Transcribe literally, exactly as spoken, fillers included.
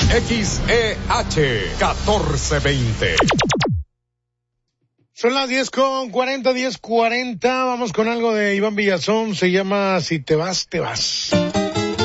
X E H catorce veinte. Son las diez con cuarenta, diez cuarenta. Vamos con algo de Iván Villazón. Se llama Si te vas, te vas.